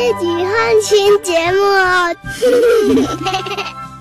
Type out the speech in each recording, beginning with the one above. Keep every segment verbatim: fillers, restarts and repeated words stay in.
集换新节目哦。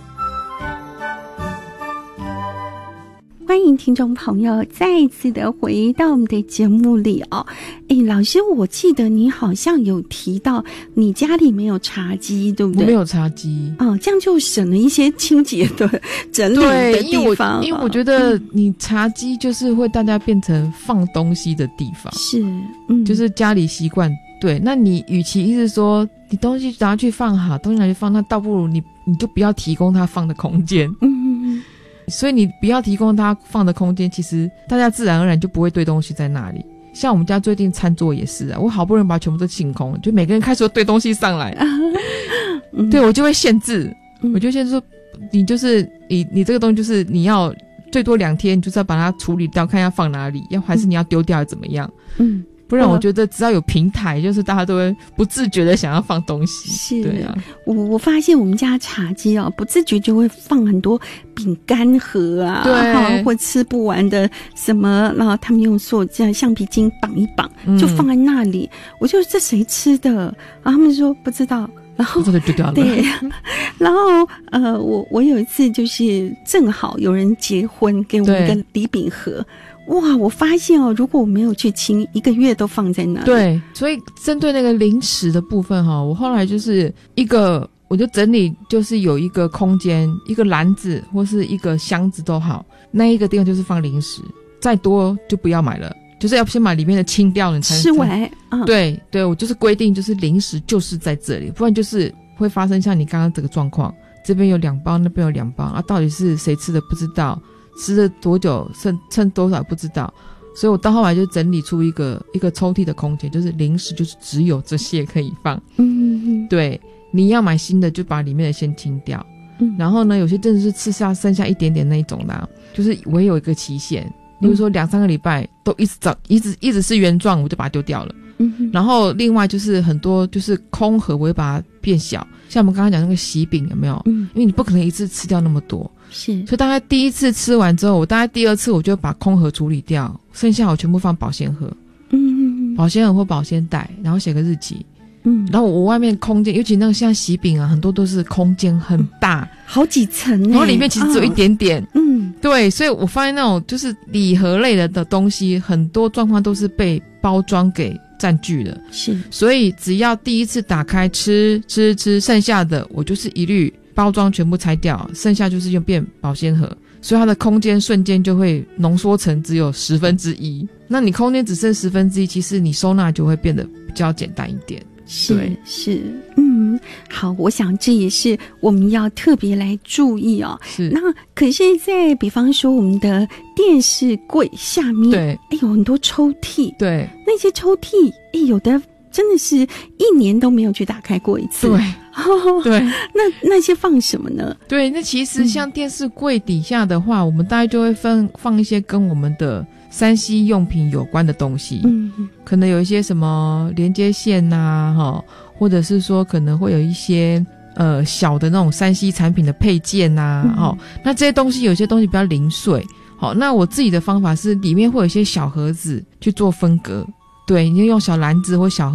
欢迎听众朋友再一次的回到我们的节目里哦。诶，老师，我记得你好像有提到你家里没有茶几，对不对？ 我没有茶几哦，这样就省了一些清洁的整理的地方。 因为我因为我觉得你茶几就是会大家变成放东西的地方， 是，嗯，就是家里习惯。对，那你与其一直说你东西拿去放好，东西拿去放，那倒不如你你就不要提供他放的空间。嗯嗯嗯。所以你不要提供他放的空间，其实大家自然而然就不会堆东西在那里。像我们家最近餐桌也是啊，我好不容易把全部都清空，就每个人开始堆东西上来，嗯、对我就会限制，嗯、我就限制说，你就是你你这个东西就是你要最多两天，就是要把它处理掉，看要放哪里，要还是你要丢掉怎么样？嗯。不然我觉得只要有平台，就是大家都会不自觉的想要放东西。 是， 对啊， 我我发现我们家茶几哦，不自觉就会放很多饼干盒啊， 对， 或吃不完的什么，然后他们用塑胶橡皮筋绑一绑， 嗯、 就放在那里。我就这谁吃的？然后他们说不知道。然后就丢掉了。 对，然后呃，我我有一次就是正好有人结婚，给我们一个礼饼盒。哇！我发现哦，如果我没有去清，一个月都放在那里。 对，所以针对那个零食的部分哈，我后来就是一个，我就整理，就是有一个空间，一个篮子或是一个箱子都好，那一个地方就是放零食，再多就不要买了，就是要先把里面的清掉，你才吃完。嗯， 对对，我就是规定，就是零食就是在这里，不然就是会发生像你刚刚这个状况，这边有两包，那边有两包啊，到底是谁吃的不知道。吃了多久剩剩多少不知道，所以我到后来就整理出一个一个抽屉的空间，就是零食就是只有这些可以放。嗯嗯，对，你要买新的就把里面的先清掉。嗯，然后呢，有些真的是吃下剩下一点点那一种啦，就是我也有一个期限，比如说两三个礼拜都一直找一直一直是原状，我就把它丢掉了。嗯，然后另外就是很多就是空盒，我会把它变小，像我们刚刚讲那个喜饼有没有？嗯，因为你不可能一次吃掉那么多。 是， 所以大概第一次吃完之后，我大概第二次我就把空盒处理掉，剩下我全部放保鲜盒，嗯，保鲜盒或保鲜袋，然后写个日期，嗯，然后我外面空间，尤其那个像喜饼啊，很多都是空间很大，嗯、 好几层、欸， 然后里面其实只有一点点， 哦、嗯， 对，所以我发现那种就是礼盒类的的东西，很多状况都是被包装给占据了， 是， 所以只要第一次打开吃吃吃，剩下的我就是一律。包装全部拆掉，剩下就是用变保鲜盒，所以它的空间瞬间就会浓缩成只有十分之一。那你空间只剩十分之一，其实你收纳就会变得比较简单一点。 是是，嗯，好，我想这也是我们要特别来注意哦。 是， 那可是在比方说我们的电视柜下面， 对， 哎，有很多抽屉， 对， 那些抽屉，哎，有的真的是一年都没有去打开过一次。 对，哦、对， 那那些放什么呢？ 对，那其实像电视柜底下的话，嗯、我们大概就会分放一些跟我们的三 C 用品有关的东西，嗯，可能有一些什么连接线呐、啊，或者是说可能会有一些呃小的那种三 C 产品的配件呐、啊，嗯、哦，那这些东西有些东西比较零碎，好，那我自己的方法是里面会有一些小盒子去做分隔。对，你就用小篮子或小